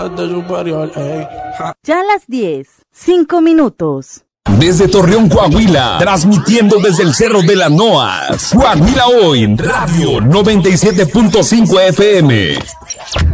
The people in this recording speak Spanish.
superior, ey. Ya las 10, 5 minutos. Desde Torreón, Coahuila, transmitiendo desde el Cerro de la Noas. Coahuila Hoy, Radio 97.5 FM.